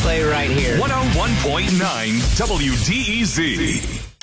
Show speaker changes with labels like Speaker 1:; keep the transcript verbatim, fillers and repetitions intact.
Speaker 1: play right here.
Speaker 2: one oh one point nine W D E Z.